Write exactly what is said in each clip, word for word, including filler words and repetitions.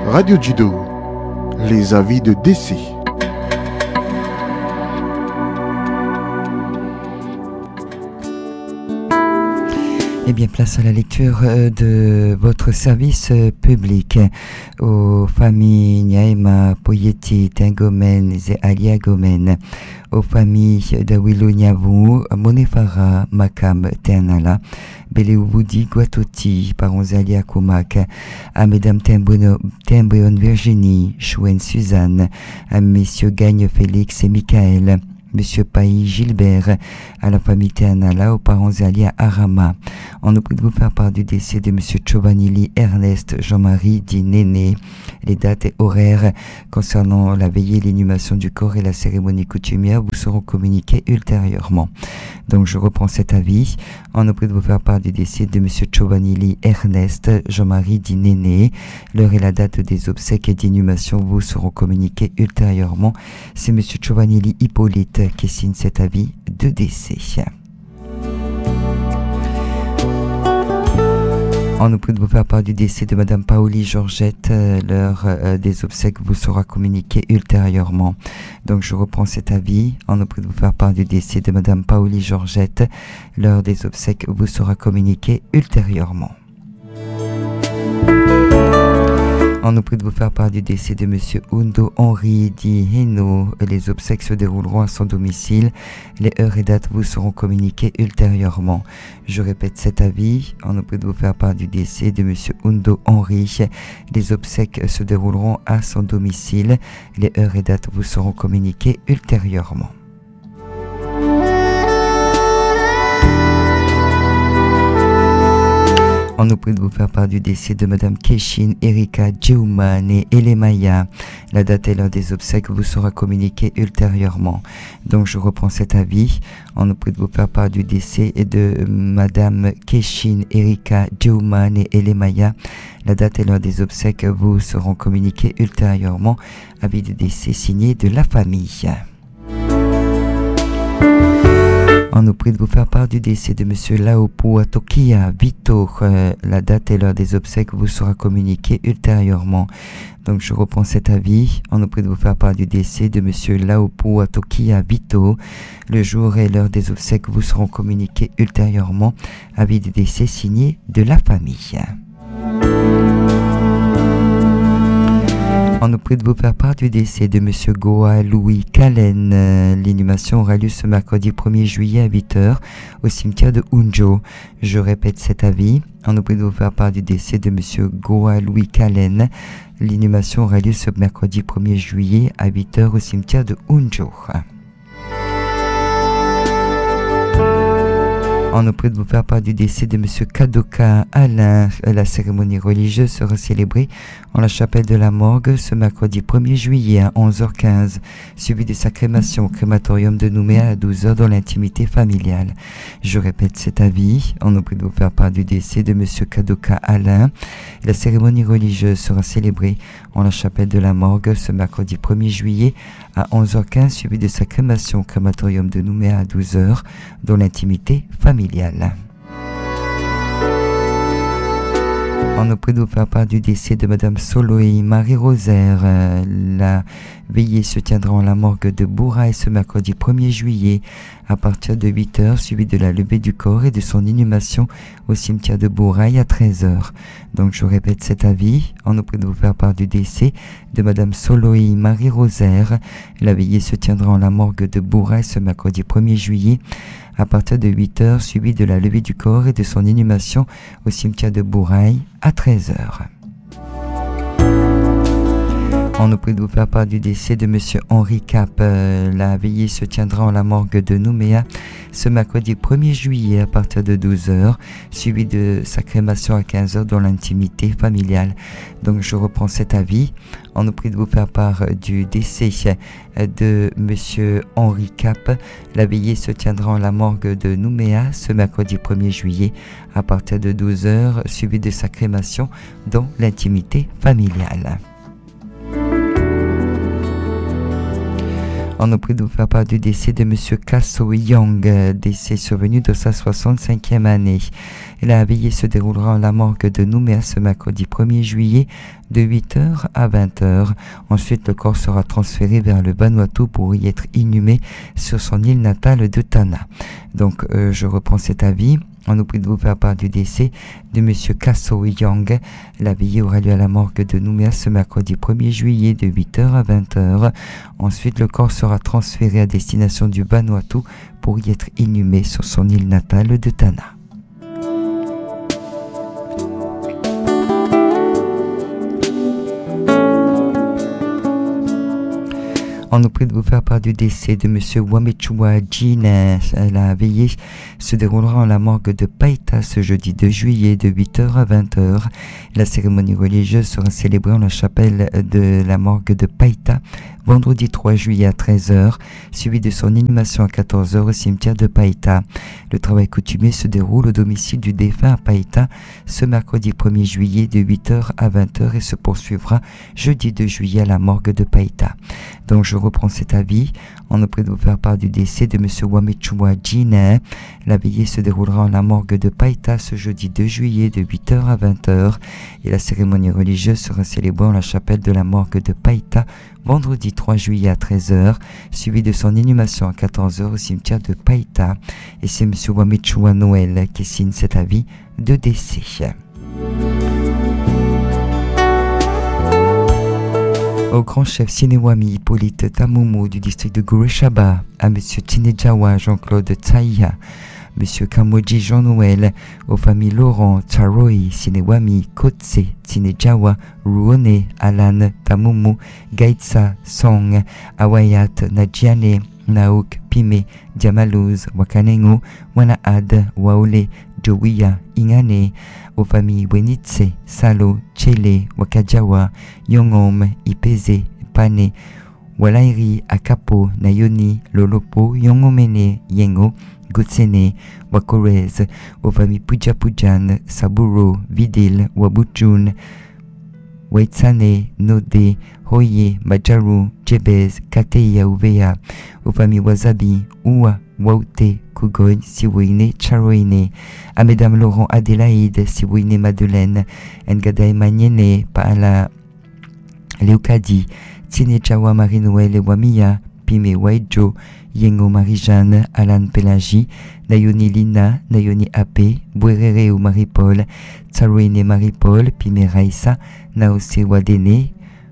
Radio Judo, les avis de décès. Eh bien, place à la lecture de votre service public aux familles Nyaema, Poyeti, Tengomen et Alia Gomen, aux familles d'Awilo Nyavu, Monefara, Makam, Ternala, Beleuboudi, Guatoti, Paronzalia Kumak, à Mesdames Tembrion Virginie, Chouen Suzanne, à Messieurs Gagne Félix et Michael, Monsieur Pailly Gilbert, à la famille Ternala, aux parents alliés à Arama. On nous prie de vous faire part du décès de Monsieur Giovanni Ernest Jean-Marie dit Néné. Les dates et horaires concernant la veillée, l'inhumation du corps et la cérémonie coutumière vous seront communiqués ultérieurement. Donc je reprends cet avis. On nous prie de vous faire part du décès de Monsieur Giovanni Ernest Jean-Marie dit Néné. L'heure et la date des obsèques et d'inhumation vous seront communiqués ultérieurement. C'est Monsieur Giovanni Hippolyte qui signe cet avis de décès. On nous prie de vous faire part du décès de Madame Paoli Georgette. L'heure euh, des obsèques vous sera communiquée ultérieurement. Donc je reprends cet avis. On nous prie de vous faire part du décès de Madame Paoli Georgette. L'heure des obsèques vous sera communiquée ultérieurement. On nous prie de vous faire part du décès de Monsieur Undo Henri Di Heno. Les obsèques se dérouleront à son domicile. Les heures et dates vous seront communiquées ultérieurement. Je répète cet avis. On nous prie de vous faire part du décès de Monsieur Undo Henri. Les obsèques se dérouleront à son domicile. Les heures et dates vous seront communiquées ultérieurement. On nous prie de vous faire part du décès de Madame Keshin Erika Djeuma, née Elemaya. La date et l'heure des obsèques vous sera communiquée ultérieurement. Donc je reprends cet avis. On nous prie de vous faire part du décès de Madame Keshin Erika Djeuma, née Elemaya. La date et l'heure des obsèques vous seront communiquées ultérieurement. Avis de décès signé de la famille. On nous prie de vous faire part du décès de Monsieur Laopo Atokia Vito. Euh, la date et l'heure des obsèques vous sera communiquée ultérieurement. Donc je reprends cet avis. On nous prie de vous faire part du décès de Monsieur Laopo Atokia Vito. Le jour et l'heure des obsèques vous seront communiqués ultérieurement. Avis de décès signé de la famille. On nous prie de vous faire part du décès de Monsieur Goa Louis Kalen. Euh, L'inhumation aura lieu ce mercredi premier juillet à huit heures au cimetière de Unjo. Je répète cet avis. On nous prie de vous faire part du décès de Monsieur Goa Louis Kalen. L'inhumation aura lieu ce mercredi premier juillet à huit heures au cimetière de Unjo. On nous prie de vous faire part du décès de Monsieur Kadoka Alain. La cérémonie religieuse sera célébrée en la chapelle de la Morgue ce mercredi premier juillet à onze heures quinze, suivi de sa crémation au crématorium de Nouméa à douze heures dans l'intimité familiale. Je répète cet avis. On nous prie de vous faire part du décès de Monsieur Kadoka Alain. La cérémonie religieuse sera célébrée en la chapelle de la Morgue ce mercredi premier juillet à onze heures quinze, suivi de sa crémation au crématorium de Nouméa à douze heures dans l'intimité familiale. On nous prie de vous faire part du décès de Madame Soloé Marie Rosaire. Euh, la veillée se tiendra en la morgue de Bourail ce mercredi premier juillet à partir de huit heures, suivi de la levée du corps et de son inhumation au cimetière de Bourail à treize heures. Donc je répète cet avis. On nous prie de vous faire part du décès de Madame Soloé Marie Rosaire. La veillée se tiendra en la morgue de Bourail ce mercredi premier juillet à partir de huit heures, suivi de la levée du corps et de son inhumation au cimetière de Bourail à treize heures. On nous prie de vous faire part du décès de Monsieur Henri Cap. Euh, la veillée se tiendra en la morgue de Nouméa ce mercredi premier juillet à partir de douze heures, suivi de sa crémation à quinze heures dans l'intimité familiale. Donc je reprends cet avis. On nous prie de vous faire part du décès de Monsieur Henri Cap. La veillée se tiendra en la morgue de Nouméa ce mercredi premier juillet à partir de douze heures, suivi de sa crémation dans l'intimité familiale. On nous prie de vous faire part du décès de Monsieur Kasso Young, décès survenu de sa soixante-cinquième année. La veillée se déroulera à la morgue de Nouméa ce mercredi premier juillet de huit heures à vingt heures. Ensuite, le corps sera transféré vers le Vanuatu pour y être inhumé sur son île natale de Tanna. Donc, euh, je reprends cet avis. On nous prie de vous faire part du décès de Monsieur Kasso Young. La veillée aura lieu à la morgue de Nouméa ce mercredi premier juillet de huit heures à vingt heures. Ensuite, le corps sera transféré à destination du Vanuatu pour y être inhumé sur son île natale de Tanna. On nous prie de vous faire part du décès de Monsieur Wamechua Jin. La veillée se déroulera en la morgue de Paita ce jeudi deux juillet de huit heures à vingt heures. La cérémonie religieuse sera célébrée en la chapelle de la morgue de Paita vendredi trois juillet à treize heures, suivi de son inhumation à quatorze heures au cimetière de Paita. Le travail coutumier se déroule au domicile du défunt à Paita ce mercredi premier juillet de huit heures à vingt heures et se poursuivra jeudi deux juillet à la morgue de Paita. Donc je reprends cet avis. On nous prie de vous faire part du décès de Monsieur Wamechua Jin. La veillée se déroulera en la morgue de Paita ce jeudi deux juillet de huit heures à vingt heures et la cérémonie religieuse sera célébrée en la chapelle de la morgue de Paita vendredi trois juillet à treize heures, suivi de son inhumation à quatorze heures au cimetière de Paita. Et c'est Monsieur Wamechua Noël qui signe cet avis de décès. Au grand chef Sinewami Hippolyte Tamumu du district de Gureshaba, à Monsieur Tinejawa Jean-Claude Tsaïa, Monsieur Kamoji Jean-Noël, aux familles Laurent, Taroi, Sinewami, Kotse, Tinejawa, Ruone, Alan, Tamumu, Gaitsa, Song, Awayat, Nadjiane, Nauk, Pime, Diamalouz, Wakanengu, Wanaad, Waole, Jowiya, Ingane, aux familles Wenitse, Salo, Chele, Wakajawa, Yongom, Ipeze, Pane, Walairi, Akapo, Nayoni, Lolopo, Yongomene, Yengo, Gotsene, Wakorez, aux familles Pujapujan, Saburo, Vidil, Wabujun, Waitsane, Node, Hoye, Majaru, Jebez, Kateya Uvea, aux familles Wasabi, Oua, Waute, Kugoy, Siwine, Charoine, à Mesdames Laurent Adélaïde, Siwine Madeleine, Ngadae Maniene, Paala, Leukadi, Tinejawa Marie-Noël et Wamia, Pime Waijo, Yengo Marie-Jeanne, Alan Pelagi, Nayoni Lina, Nayoni Ape, Bouerere ou Marie-Paul, Tsaroine Marie-Paul, Pime Raissa, Naose Wadene,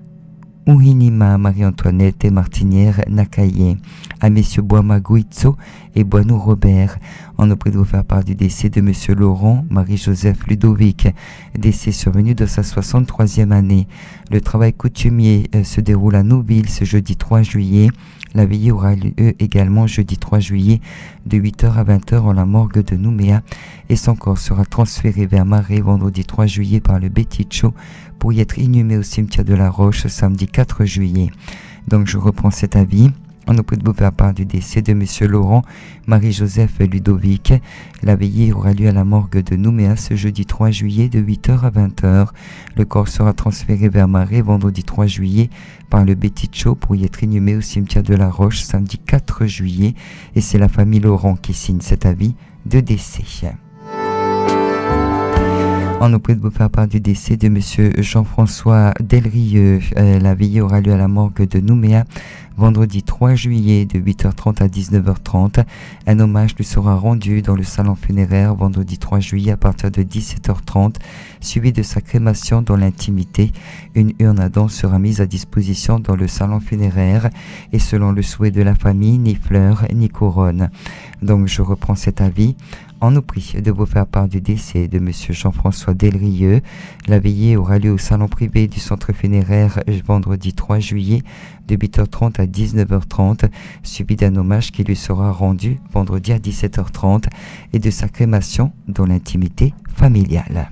Uhinima Marie-Antoinette et Martinière Nakaye, à messieurs Boama Guizzo et Boinou Robert. On nous prie de vous faire part du décès de monsieur Laurent Marie-Joseph Ludovic, décès survenu de sa soixante-troisième année. Le travail coutumier euh, se déroule à Nouville ce jeudi trois juillet. La veillée aura lieu également jeudi trois juillet de huit heures à vingt heures en la morgue de Nouméa et son corps sera transféré vers Marais vendredi trois juillet par le Beticho pour y être inhumé au cimetière de la Roche samedi quatre juillet. Donc je reprends cet avis. On nous prie de vous faire part du décès de monsieur Laurent Marie-Joseph Ludovic. La veillée aura lieu à la morgue de Nouméa ce jeudi trois juillet de huit heures à vingt heures. Le corps sera transféré vers Marais vendredi trois juillet par le Beticho pour y être inhumé au cimetière de la Roche samedi quatre juillet. Et c'est la famille Laurent qui signe cet avis de décès. On nous prie de vous faire part du décès de monsieur Jean-François Delrieux. Euh, la veillée aura lieu à la morgue de Nouméa vendredi trois juillet de huit heures trente à dix-neuf heures trente. Un hommage lui sera rendu dans le salon funéraire vendredi trois juillet à partir de dix-sept heures trente, suivi de sa crémation dans l'intimité. Une urne à dents sera mise à disposition dans le salon funéraire et selon le souhait de la famille, ni fleurs ni couronne. Donc je reprends cet avis. On nous prie de vous faire part du décès de monsieur Jean-François Delrieux. La veillée aura lieu au salon privé du centre funéraire vendredi trois juillet de huit heures trente à dix-neuf heures trente, suivi d'un hommage qui lui sera rendu vendredi à dix-sept heures trente et de sa crémation dans l'intimité familiale.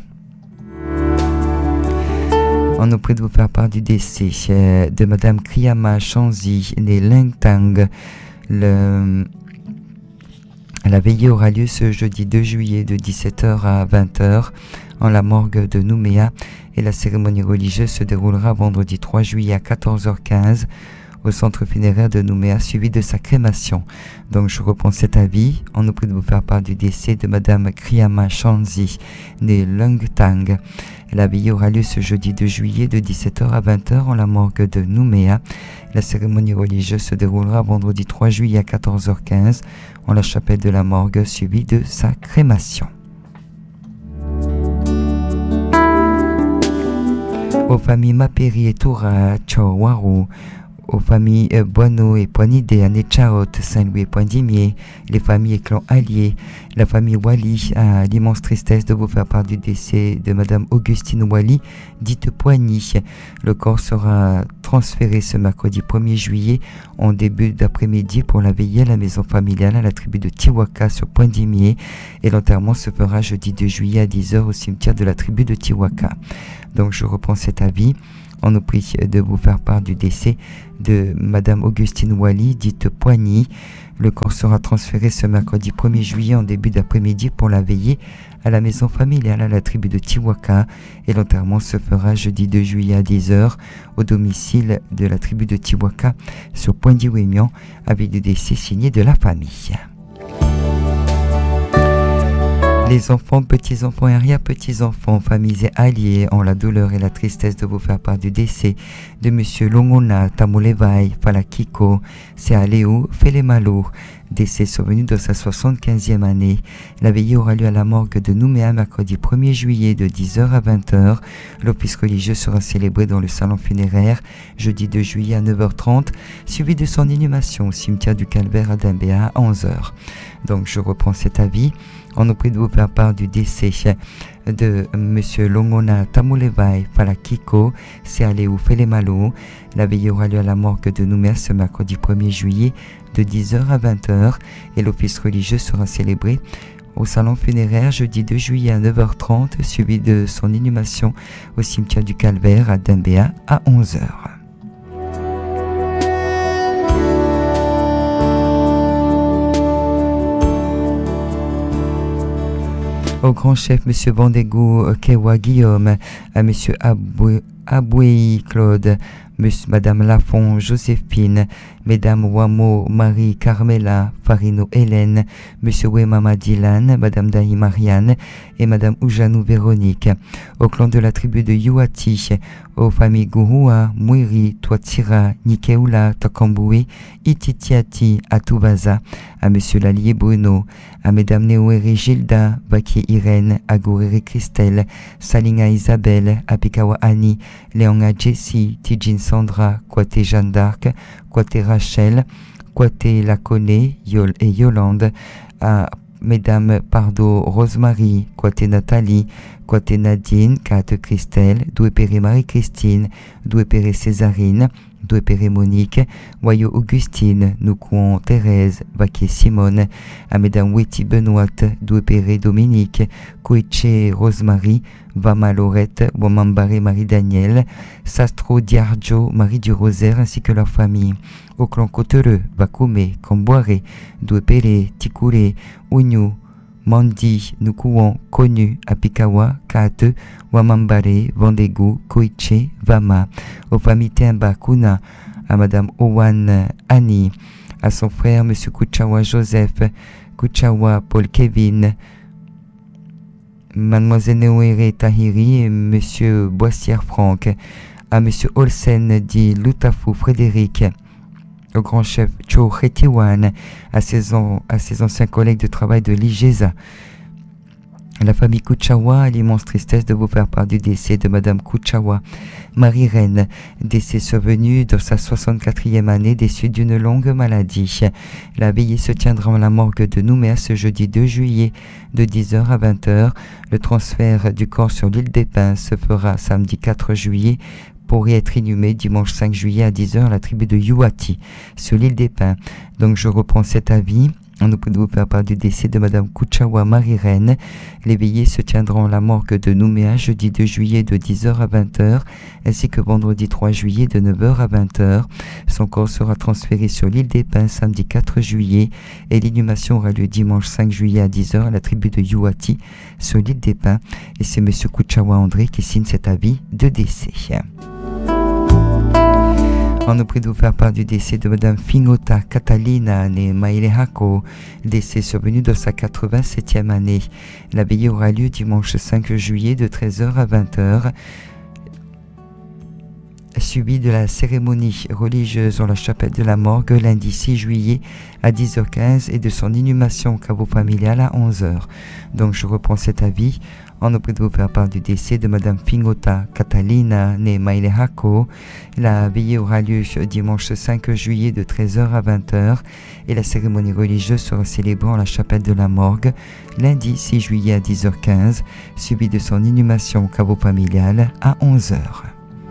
On nous prie de vous faire part du décès de madame Kriyama Chanzi, née Lengtang. Le... La veillée aura lieu ce jeudi deux juillet de dix-sept heures à vingt heures en la morgue de Nouméa et la cérémonie religieuse se déroulera vendredi trois juillet à quatorze heures quinze au centre funéraire de Nouméa, suivi de sa crémation. Donc je reprends cet avis. On nous prie de vous faire part du décès de Madame Kriyama Shanzi, née Lungtang. La veillée aura lieu ce jeudi deux juillet de dix-sept heures à vingt heures en la morgue de Nouméa. La cérémonie religieuse se déroulera vendredi trois juillet à quatorze heures quinze en la chapelle de la morgue, suivie de sa crémation. Aux familles Maperi et Toura, Tchawaru, aux familles euh, Boineau et Poinidé, Anéchaot, Saint-Louis et Poindimier, les familles et clans alliés, la famille Wally a l'immense tristesse de vous faire part du décès de Madame Augustine Wally, dite Poigny. Le corps sera transféré ce mercredi premier juillet en début d'après-midi pour la veillée à la maison familiale à la tribu de Tiwaka sur Poindimier, et l'enterrement se fera jeudi deux juillet à dix heures au cimetière de la tribu de Tiwaka. Donc je reprends cet avis. On nous prie de vous faire part du décès de Madame Augustine Wally, dite Poigny. Le corps sera transféré ce mercredi premier juillet en début d'après-midi pour la veillée à la maison familiale à la tribu de Tiwaka, et l'enterrement se fera jeudi deux juillet à dix heures au domicile de la tribu de Tiwaka sur Poindy-Wémian, avec le décès signé de la famille. Les enfants, petits-enfants et arrière-petits-enfants, familles et alliés ont la douleur et la tristesse de vous faire part du décès de Monsieur Longona Tamolevai Falakiko Sealeu Felemalo, décès survenu dans sa soixante-quinzième année. La veillée aura lieu à la morgue de Nouméa mercredi premier juillet de dix heures à vingt heures. L'office religieux sera célébré dans le salon funéraire jeudi deux juillet à neuf heures trente, suivi de son inhumation au cimetière du Calvaire à Dembéa à onze heures. Donc je reprends cet avis. On nous prie de vous faire part du décès de Monsieur Longona Tamolevai Falakiko Sealeu Felemalo. La veillée aura lieu à la morgue de Nouméa ce mercredi premier juillet de dix heures à vingt heures, et l'office religieux sera célébré au salon funéraire jeudi deux juillet à neuf heures trente, suivi de son inhumation au cimetière du Calvaire à Dembéa à onze heures. Au grand chef M. Bandegou Kewa Guillaume, à M. Abouei Claude, Madame Lafont Joséphine, Mesdames Wamo Marie Carmela Farino Hélène, M. Wemama Dylan, Madame Dahi Marianne et Madame Oujanou Véronique. Au clan de la tribu de Yuati, aux familles Gurua, Mwiri, Tuatira, Nikeula, Tokambui, Ititiati, Atuvaza, à M. Lallier Bruno, à Mesdames Néoeri Gilda, Bakier Irène, Agoreri Christelle, Salinga Isabelle, Apikawa Annie, Léonga Jessie, Tijin Sandra, Kwate Jeanne d'Arc, Kwate Rachel, Kwate Laconé, Yol et Yolande, à Mesdames Pardo Rosemary, Kwate Nathalie, Kwate Nadine, Kate Christelle, Douépéré Marie-Christine, Douépéré Césarine, Douépéré Monique, Wayo Augustine, Noukouan Thérèse, Vaquier Simone, à Mesdames Weti Benoît, Douépéré Dominique, Koiche Rosemary, Vama Laurette, Wamambare Marie-Daniel, Sastro Diarjo, Marie du Rosaire, ainsi que leur famille. Au clan Cotereux, Vakume, Kamboiré, Douépéré, Tikure, Ougnou, Mandi, Nukouan, Konu, Apikawa, Kate, Wamambare, Vandegou, Koiche, Vama, aux familles Temba, Kuna, à Madame Owan Annie, à son frère M. Kuchawa Joseph, Kuchawa Paul Kevin, Mademoiselle Noéré Tahiri et M. Boissière Franck, à M. Olsen dit Lutafu Frédéric, au grand chef Cho Khetiwan, à ses, an, à ses anciens collègues de travail de l'I G E S A. La famille Kuchawa a l'immense tristesse de vous faire part du décès de Madame Kuchawa, Marie-Reine, décès survenu dans sa soixante-quatrième année des suites d'une longue maladie. La veillée se tiendra en la morgue de Nouméa ce jeudi deux juillet de dix heures à vingt heures. Le transfert du corps sur l'île des Pins se fera samedi quatre juillet pour y être inhumé dimanche cinq juillet à dix heures à la tribu de Yuati, sur l'île des Pins. Donc je reprends cet avis. On nous prie de vous faire part du décès de Madame Kuchawa Marie-Reine. Les veillées se tiendront à la morgue de Nouméa jeudi deux juillet de dix heures à vingt heures, ainsi que vendredi trois juillet de neuf heures à vingt heures. Son corps sera transféré sur l'île des Pins samedi quatre juillet et l'inhumation aura lieu dimanche cinq juillet à dix heures à la tribu de Yuati, sur l'île des Pins. Et c'est M. Kuchawa André qui signe cet avis de décès. On nous prie de vous faire part du décès de Madame Fingota Catalina, née Mailehako, décès survenu dans sa quatre-vingt-septième année. La veillée aura lieu dimanche cinq juillet de treize heures à vingt heures, suivi de la cérémonie religieuse dans la chapelle de la morgue lundi six juillet à dix heures quinze et de son inhumation au caveau familial à onze heures. Donc je reprends cet avis. On nous prie de vous faire part du décès de Madame Fingota Catalina, née Mailehako. La veillée aura lieu dimanche cinq juillet de treize heures à vingt heures et la cérémonie religieuse sera célébrée en la chapelle de la morgue lundi six juillet à dix heures quinze, suivi de son inhumation au caveau familial à onze heures.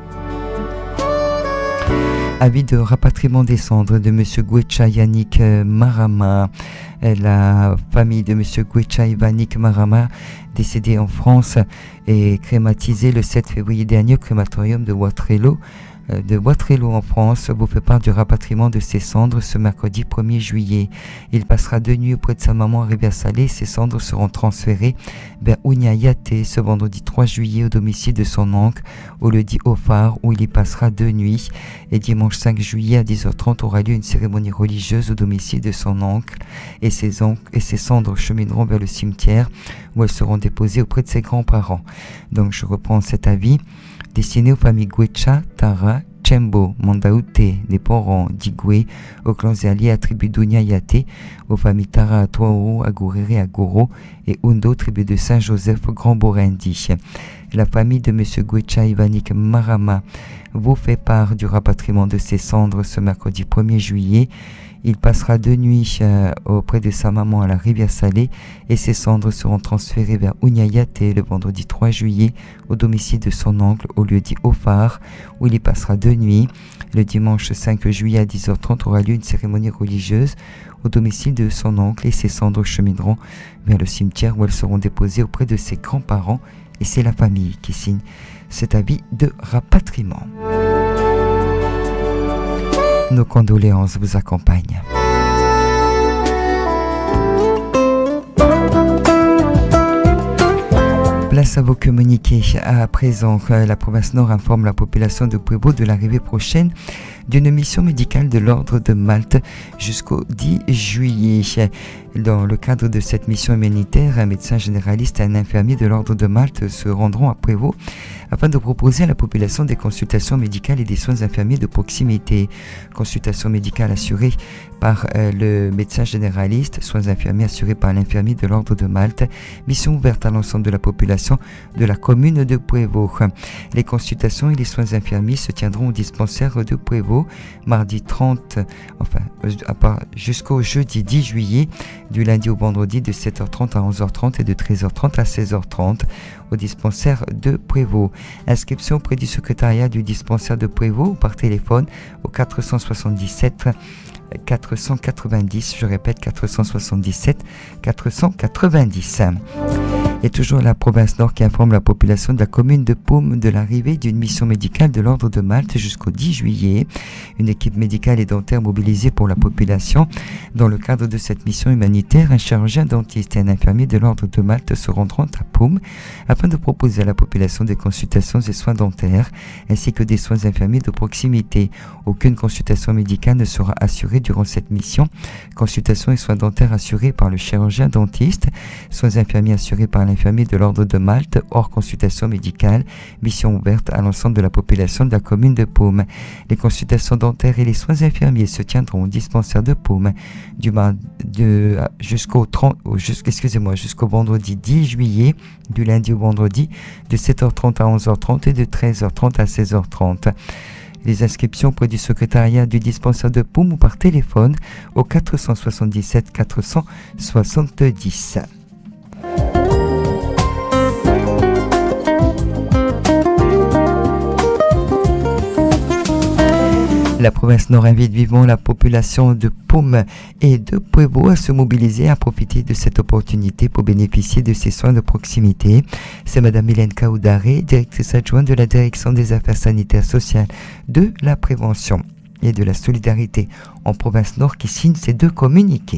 Avis de rapatriement des cendres de M. Gwecha Yannick Marama. La famille de M. Gwecha Yannick Marama, décédé en France, est crématisé le sept février dernier au crématorium de Waterloo, de Waterloo en France, vous fait part du rapatriement de ses cendres ce mercredi premier juillet. Il passera deux nuits auprès de sa maman à Rivière-Salée. Ses cendres seront transférées vers Ounia-Yaté ce vendredi trois juillet au domicile de son oncle, au lieu-dit au phare, où il y passera deux nuits. Et dimanche cinq juillet à dix heures trente aura lieu une cérémonie religieuse au domicile de son oncle, et ses, oncles, et ses cendres chemineront vers le cimetière où elles seront déposées auprès de ses grands-parents. Donc je reprends cet avis. Destiné aux familles Gwecha, Tara, Chembo, Mandaoute, Neporan, Digwe, aux clans et alliés à tribu d'Ounia-Yaté, aux familles Tara, Atoao, Agurere, Agoro et Undo, tribu de Saint-Joseph, Grand Borendi. La famille de M. Gwecha Yannick Marama vous fait part du rapatriement de ses cendres ce mercredi premier juillet. Il passera deux nuits euh, auprès de sa maman à la Rivière-Salée et ses cendres seront transférées vers Ounia-Yaté le vendredi trois juillet au domicile de son oncle au lieu-dit au phare, où il y passera deux nuits. Le dimanche cinq juillet à dix heures trente aura lieu une cérémonie religieuse au domicile de son oncle et ses cendres chemineront vers le cimetière où elles seront déposées auprès de ses grands-parents, et c'est la famille qui signe cet avis de rapatriement. Nos condoléances vous accompagnent. Place à vos communiqués. À présent, la province Nord informe la population de Pueblo de l'arrivée prochaine d'une mission médicale de l'ordre de Malte jusqu'au dix juillet. Dans le cadre de cette mission humanitaire, un médecin généraliste et un infirmier de l'ordre de Malte se rendront à Pueblo afin de proposer à la population des consultations médicales et des soins infirmiers de proximité. Consultations médicales assurées par euh, le médecin généraliste, soins infirmiers assurés par l'infirmier de l'ordre de Malte, mission ouverte à l'ensemble de la population de la commune de Pueblo. Les consultations et les soins infirmiers se tiendront au dispensaire de Pueblo mardi trente, enfin à part jusqu'au jeudi dix juillet, du lundi au vendredi de sept heures trente à onze heures trente et de treize heures trente à seize heures trente au dispensaire de Pueblo. Inscription auprès du secrétariat du dispensaire de Pueblo ou par téléphone au quatre cent soixante-dix-sept quatre cent quatre-vingt-dix, je répète quatre cent soixante-dix-sept quatre cent quatre-vingt-dix. Et toujours la province Nord qui informe la population de la commune de Paume de l'arrivée d'une mission médicale de l'ordre de Malte jusqu'au dix juillet. Une équipe médicale et dentaire mobilisée pour la population. Dans le cadre de cette mission humanitaire, un chirurgien dentiste et un infirmier de l'ordre de Malte se rendront à Paume afin de proposer à la population des consultations et soins dentaires ainsi que des soins infirmiers de proximité. Aucune consultation médicale ne sera assurée durant cette mission. Consultations et soins dentaires assurés par le chirurgien dentiste, soins infirmiers assurés par l'infirmier de l'ordre de Malte, hors consultation médicale, mission ouverte à l'ensemble de la population de la commune de Paume. Les consultations dentaires et les soins infirmiers se tiendront au dispensaire de Paume du mar- de, jusqu'au trente, jusqu', excusez-moi, jusqu'au vendredi dix juillet, du lundi au vendredi, de sept heures trente à onze heures trente et de treize heures trente à seize heures trente. Les inscriptions auprès du secrétariat du dispensaire de Paume ou par téléphone au quatre cent soixante-dix-sept quatre cent soixante-dix. La province Nord invite vivement la population de Paume et de Pueblo à se mobiliser et à profiter de cette opportunité pour bénéficier de ces soins de proximité. C'est Madame Hélène Kaoudaré, directrice adjointe de la Direction des Affaires sanitaires sociales, de la prévention et de la solidarité en province Nord qui signe ces deux communiqués.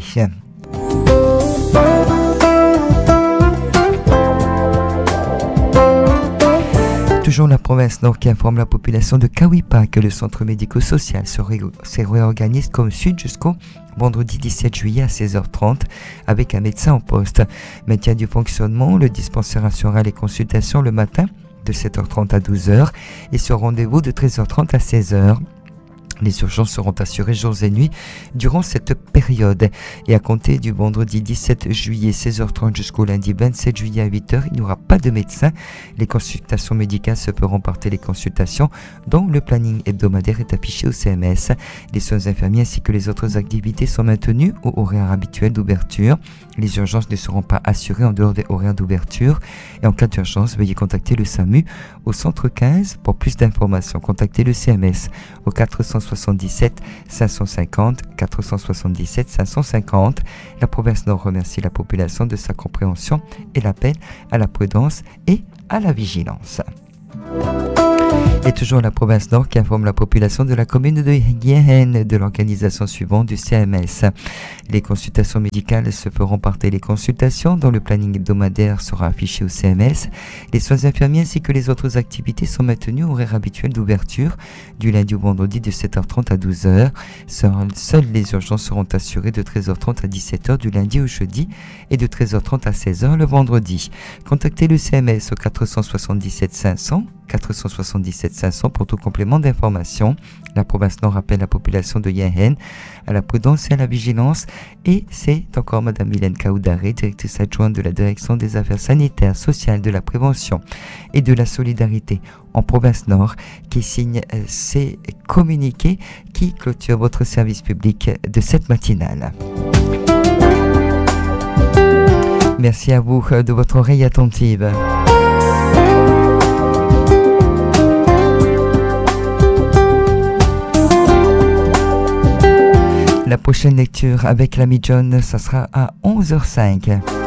Toujours la province Nord qui informe la population de Kawipa que le centre médico-social se, ré se réorganise comme suite jusqu'au vendredi dix-sept juillet à seize heures trente avec un médecin en poste. Maintien du fonctionnement, le dispensaire assurera les consultations le matin de sept heures trente à douze heures et sur rendez-vous de treize heures trente à seize heures. Les urgences seront assurées jours et nuits durant cette période. Et à compter du vendredi dix-sept juillet seize heures trente jusqu'au lundi vingt-sept juillet à huit heures, il n'y aura pas de médecin. Les consultations médicales se feront par téléconsultation dont le planning hebdomadaire est affiché au C M S. Les soins infirmiers ainsi que les autres activités sont maintenues au horaire habituel d'ouverture. Les urgences ne seront pas assurées en dehors des horaires d'ouverture. Et en cas d'urgence, veuillez contacter le SAMU au centre quinze. Pour plus d'informations, contactez le C M S au quatre cent soixante-dix-sept cinq cent cinquante quatre cent soixante-dix-sept cinq cent cinquante. La province Nord remercie la population de sa compréhension et l'appel à la prudence et à la vigilance. Et toujours la province Nord qui informe la population de la commune de Yehen de l'organisation suivante du C M S. Les consultations médicales se feront par téléconsultation dont le planning hebdomadaire sera affiché au C M S. Les soins infirmiers ainsi que les autres activités sont maintenus au horaire habituel d'ouverture du lundi au vendredi de sept heures trente à douze heures. Seules les urgences seront assurées de treize heures trente à dix-sept heures du lundi au jeudi et de treize heures trente à seize heures le vendredi. Contactez le C M S au quatre cent soixante-dix-sept cinq cents quatre cent soixante-dix-sept cinq cents pour tout complément d'information. La province Nord appelle la population de Yehen à la prudence et à la vigilance. Et c'est encore Madame Mylène Kaoudaré, directrice adjointe de la direction des affaires sanitaires, sociales, de la prévention et de la solidarité en province Nord, qui signe ces communiqués qui clôturent votre service public de cette matinale. Merci à vous de votre oreille attentive. La prochaine lecture avec l'ami John, ça sera à onze heures cinq.